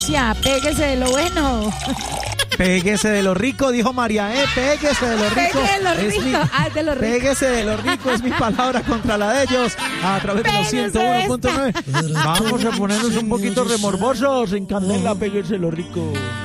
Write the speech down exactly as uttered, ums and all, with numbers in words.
Ya, péguese de lo bueno. Péguese de lo rico, dijo María, ¿eh? Péguese de lo rico. Péguese de lo Es rico. mi- Ah, de lo rico. Péguese de lo rico, es mi palabra contra la de ellos. A través de los Péguese ciento uno punto nueve. de Vamos a ponernos un poquito remorbosos. En candela, péguese de lo rico.